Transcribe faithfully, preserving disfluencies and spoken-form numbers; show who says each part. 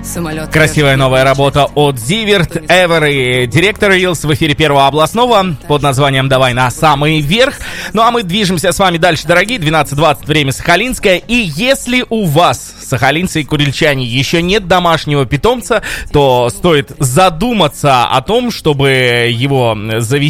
Speaker 1: Красивая новая работа от Зиверт, Эвер и директор Рилс в эфире Первого областного под названием «Давай на самый верх». Ну а мы движемся с вами дальше, дорогие. двенадцать двадцать, время сахалинское. И если у вас, сахалинцы и курильчане, еще нет домашнего питомца, то стоит задуматься о том, чтобы его завести